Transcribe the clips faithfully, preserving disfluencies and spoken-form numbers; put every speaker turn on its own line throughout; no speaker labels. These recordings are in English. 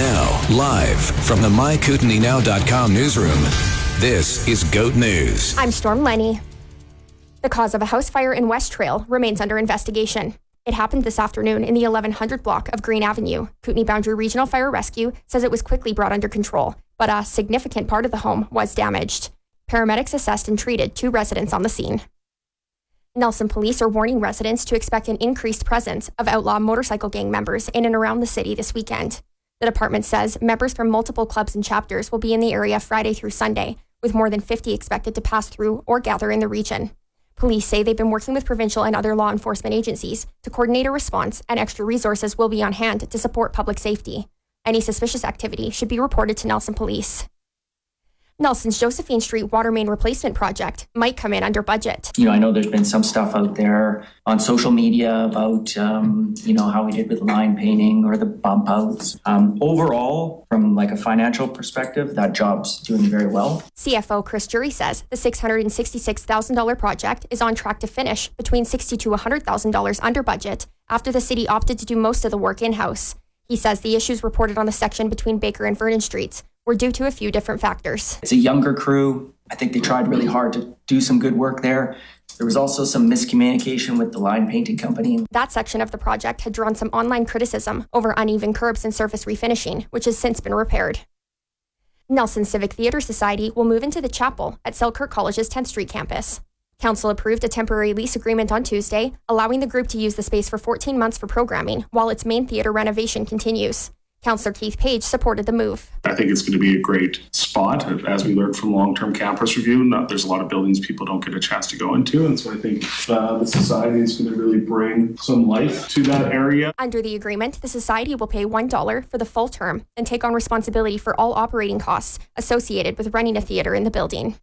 Now, live from the my kootenai now dot com newsroom, this is GOAT News.
I'm Storm Lenny. The cause of a house fire in West Trail remains under investigation. It happened this afternoon in the eleven hundred block of Green Avenue. Kootenai Boundary Regional Fire Rescue says it was quickly brought under control, but a significant part of the home was damaged. Paramedics assessed and treated two residents on the scene. Nelson police are warning residents to expect an increased presence of outlaw motorcycle gang members in and around the city this weekend. The department says members from multiple clubs and chapters will be in the area Friday through Sunday, with more than fifty expected to pass through or gather in the region. Police say they've been working with provincial and other law enforcement agencies to coordinate a response, and extra resources will be on hand to support public safety. Any suspicious activity should be reported to Nelson Police. Nelson's Josephine Street water main replacement project might come in under budget.
You know, I know there's been some stuff out there on social media about, um, you know, how we did with line painting or the bump outs. Um, overall, from like a financial perspective, that job's doing very well.
C F O Chris Jury says the six hundred sixty-six thousand dollars project is on track to finish between sixty thousand to one hundred thousand dollars under budget after the city opted to do most of the work in-house. He says the issues reported on the section between Baker and Vernon Streets were due to a few different factors.
It's a younger crew. I think they tried really hard to do some good work there. There was also some miscommunication with the line painting company.
That section of the project had drawn some online criticism over uneven curbs and surface refinishing, which has since been repaired. Nelson Civic Theatre Society will move into the chapel at Selkirk College's tenth Street campus. Council approved a temporary lease agreement on Tuesday, allowing the group to use the space for fourteen months for programming while its main theatre renovation continues. Councillor Keith Page supported the move.
I think it's going to be a great spot. As we learned from long-term campus review, not, there's a lot of buildings people don't get a chance to go into. And so I think uh, the society is going to really bring some life to that area.
Under the agreement, the society will pay one dollar for the full term and take on responsibility for all operating costs associated with running a theatre in the building.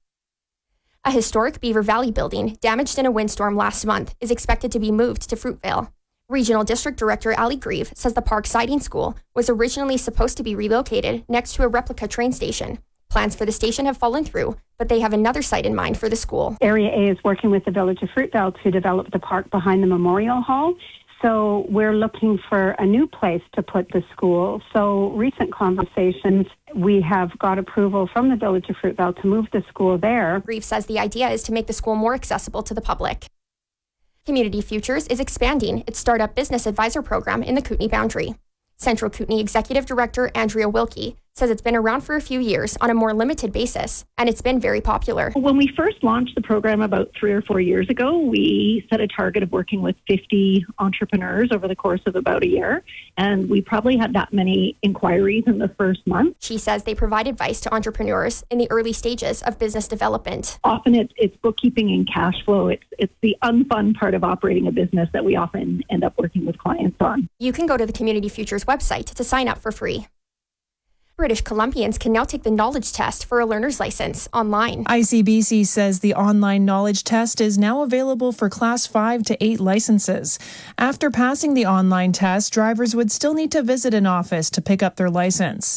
A historic Beaver Valley building damaged in a windstorm last month is expected to be moved to Fruitvale. Regional District Director Ali Grieve says the Park Siding School was originally supposed to be relocated next to a replica train station. Plans for the station have fallen through, but they have another site in mind for the school.
Area A is working with the Village of Fruitvale to develop the park behind the Memorial Hall. So we're looking for a new place to put the school. So recent conversations, we have got approval from the Village of Fruitvale to move the school there.
Grieve says the idea is to make the school more accessible to the public. Community Futures is expanding its Startup Business Advisor program in the Kootenai Boundary. Central Kootenai Executive Director Andrea Wilkie says it's been around for a few years on a more limited basis, and it's been very popular.
When we first launched the program about three or four years ago, we set a target of working with fifty entrepreneurs over the course of about a year, and we probably had that many inquiries in the first month.
She says they provide advice to entrepreneurs in the early stages of business development.
Often it's, it's bookkeeping and cash flow. It's, it's the unfun part of operating a business that we often end up working with clients on.
You can go to the Community Futures website to sign up for free. British Columbians can now take the knowledge test for a learner's license online.
I C B C says the online knowledge test is now available for class five to eight licenses. After passing the online test, drivers would still need to visit an office to pick up their license.